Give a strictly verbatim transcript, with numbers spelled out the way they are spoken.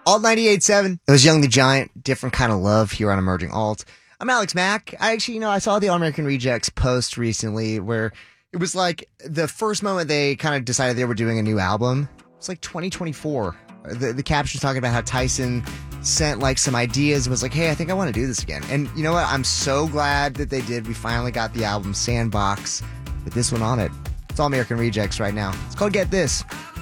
Alt ninety-eight point seven. It was Young the Giant. Different kind of love here on Emerging Alt. I'm Alex Mack. I actually, you know, I saw the All American Rejects post recently where it was like the first moment they kind of decided they were doing a new album. It's like twenty twenty-four. The, the caption's talking about how Tyson sent like some ideas and was like, hey, I think I want to do this again. And you know what? I'm so glad that they did. We finally got the album Sandbox with this one on it. It's All American Rejects right now. It's called Get This.